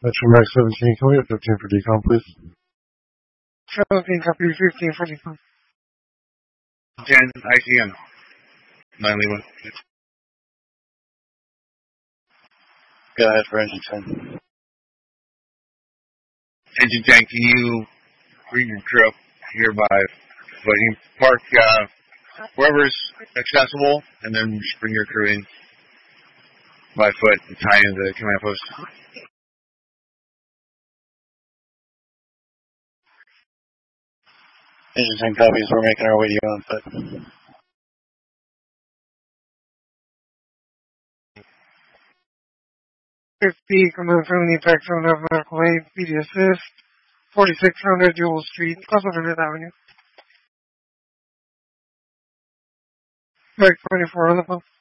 Metro Max 17, can we have 15 for decom, please? 17, copy 15 for decom. 10, ICM. 9 Lima. Go ahead for engine 10. Engine 10, can you bring your crew up here by, but you park wherever's accessible, and then just bring your crew in by foot and tie into the command post. Engine 10 copies, we're making our way to you on foot. Command from the Apex on medical aid, PD assist, 4600 Jewel Street, Pleasant Avenue. Back 24 on the phone.